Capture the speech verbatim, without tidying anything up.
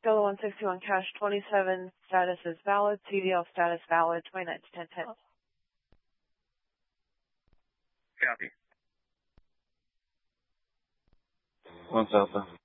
Delta one sixty-one cash twenty-seven, status is valid, T D L status valid, twenty-nine to ten ten. Copy. One Delta.